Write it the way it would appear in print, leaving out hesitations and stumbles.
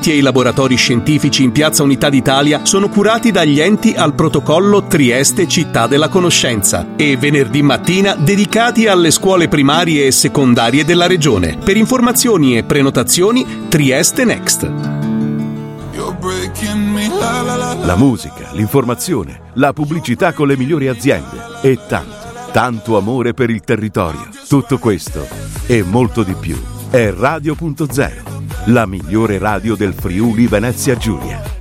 e i laboratori scientifici in Piazza Unità d'Italia sono curati dagli enti al protocollo Trieste Città della Conoscenza e venerdì mattina dedicati alle scuole primarie e secondarie della regione. Per informazioni e prenotazioni Trieste Next. La musica, l'informazione, la pubblicità con le migliori aziende e tanto amore per il territorio. Tutto questo e molto di più è Radio.0, la migliore radio del Friuli Venezia Giulia.